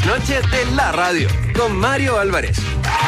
Trasnoche de la radio, con Mario Álvarez.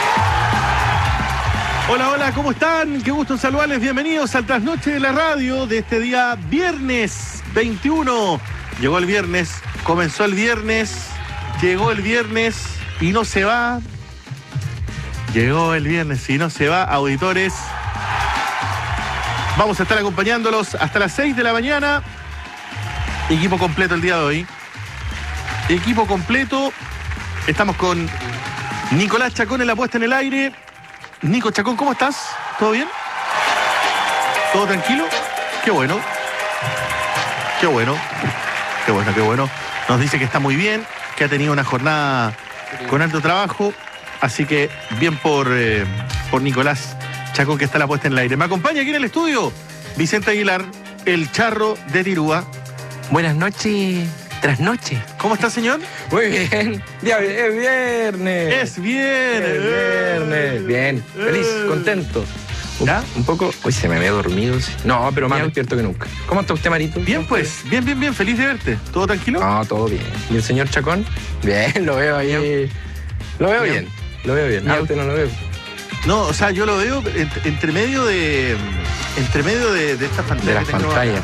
Hola, hola, ¿cómo están? Qué gusto saludarles. Bienvenidos al Trasnoche de la radio de este día viernes 21. Llegó el viernes, comenzó el viernes, llegó el viernes y no se va. Llegó el viernes y no se va, auditores. Vamos a estar acompañándolos hasta las 6 de la mañana. Equipo completo el día de hoy. Equipo completo. Estamos con Nicolás Chacón en la puesta en el aire. Nico Chacón, ¿cómo estás? ¿Todo bien? ¿Todo tranquilo? Qué bueno. Qué bueno. Qué bueno, qué bueno. Nos dice que está muy bien, que ha tenido una jornada con alto trabajo. Así que bien por Nicolás Chacón, que está la puesta en el aire. Me acompaña aquí en el estudio Vicente Aguilar, el charro de Tirúa. Buenas noches, trasnoche. ¿Cómo está, señor? Muy bien. Ya, es viernes. Es viernes. Es viernes. Bien. Feliz, contento. ¿Ya? Un poco. Hoy se me había dormido. Sí. No, pero más despierto que nunca. ¿Cómo está usted, Marito? Bien, pues. Bien, bien, bien. Feliz de verte. ¿Todo tranquilo? No, todo bien. ¿Y el señor Chacón? Bien, lo veo ahí. Lo veo bien. Lo veo bien. Ah, usted no lo veo. No, o sea, yo lo veo entre medio de estas pantallas. De las pantallas.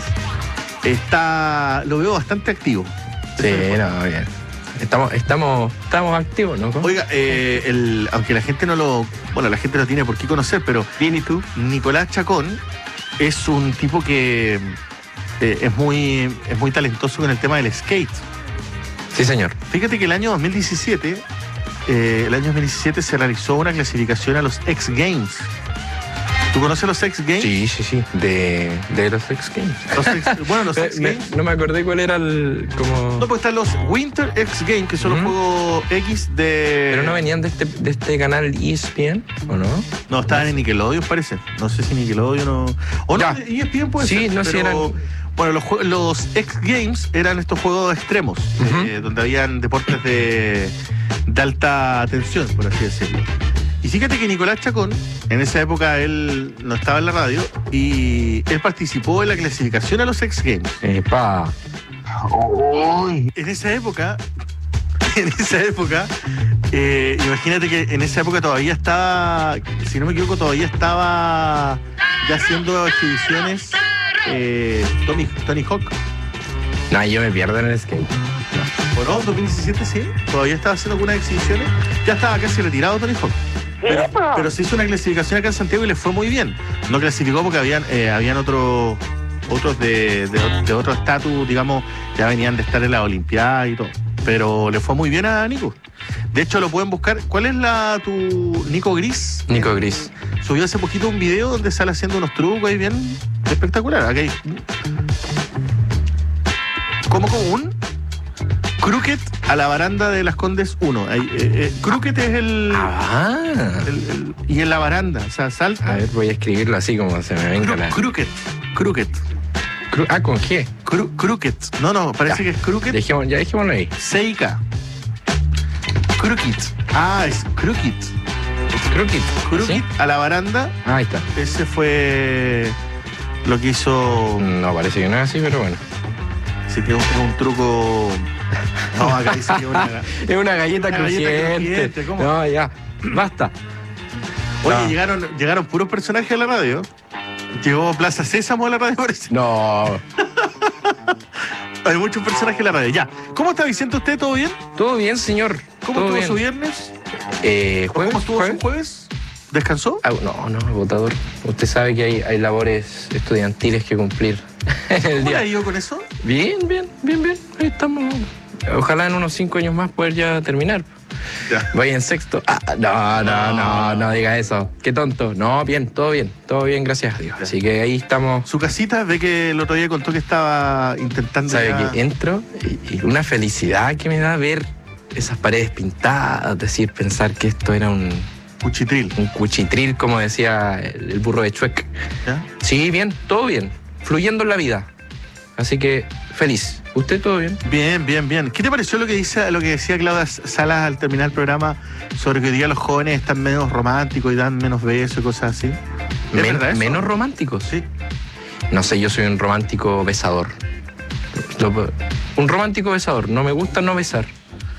Lo veo bastante activo. Sí, no, bien. Estamos activos, ¿no? Oiga, aunque la gente la gente no tiene por qué conocer, pero bien, ¿y tú? Nicolás Chacón es un tipo que es muy talentoso con el tema del skate. Sí, señor. Fíjate que el año 2017 se realizó una clasificación a los X Games. ¿Tú conoces los X Games? Sí. De los X Games. Los X Games. No me acordé cuál era el. Como... No, pues están los Winter X Games, que son los juegos X de. Pero no venían de este canal ESPN, ¿o no? No, estaban en Nickelodeon, parece. No sé si Nickelodeon o. O ya. No, ESPN puede ser. Sí, no sé si eran. Bueno, los X Games eran estos juegos extremos, donde habían deportes de alta tensión, por así decirlo. Y fíjate que Nicolás Chacón, en esa época él no estaba en la radio y él participó en la clasificación a los X Games. ¡Epa! En esa época, imagínate que en esa época todavía estaba, si no me equivoco, ya haciendo exhibiciones Tony Hawk. No, yo me pierdo en el skate. ¿O no? 2017 sí, todavía estaba haciendo algunas exhibiciones. Ya estaba casi retirado Tony Hawk. Pero se hizo una clasificación acá en Santiago y le fue muy bien. No clasificó porque habían otros de otro estatus, digamos, ya venían de estar en la Olimpiada y todo. Pero le fue muy bien a Nico. De hecho, lo pueden buscar. ¿Cuál es tu Nico Gris? Nico Gris. Subió hace poquito un video donde sale haciendo unos trucos ahí bien espectacular. Acá hay como un croquet a la baranda de Las Condes 1. Croquet es y en la baranda, o sea, salta. A ver, voy a escribirlo así como se me venga la... Croquet. ¿Con G? Croquet. No, parece que es croquet. Dejémoslo ahí. C-I-K. Croquet. Es croquet. Croquet ¿sí? A la baranda. Ahí está. Ese fue lo que hizo... No, parece que no es así, pero bueno. Sí, que es un truco... No, acá dice que es una galleta crujiente. ¿Cómo? No, ya. Basta. Oye, llegaron puros personajes a la radio. Llegó Plaza Sésamo a la radio, parece. No. Hay muchos personajes en la radio. Ya. ¿Cómo está, Vicente? ¿Usted todo bien? Todo bien, señor. ¿Cómo estuvo su viernes? ¿Jueves? ¿Cómo estuvo su jueves? ¿Descansó? No, agotador. Usted sabe que hay labores estudiantiles que cumplir en el día. ¿Cómo le ha ido con eso? Bien. Ahí estamos. Ojalá en unos 5 años más poder ya terminar. Ya. Voy en sexto. No diga eso. Qué tonto. No, bien, todo bien, gracias a Dios. Así que ahí estamos. Su casita, ve que el otro día contó que estaba intentando... ¿Sabe que entro? Y una felicidad que me da ver esas paredes pintadas, pensar que esto era un cuchitril. Un cuchitril, como decía el burro de Chuec. ¿Ya? Sí, bien, todo bien. Fluyendo en la vida. Así que feliz. ¿Usted todo bien? Bien. ¿Qué te pareció lo que decía Claudia Salas al terminar el programa sobre que hoy día los jóvenes están menos románticos y dan menos besos y cosas así? ¿Menos románticos? Sí. No sé, yo soy un romántico besador. Un romántico besador. No me gusta no besar.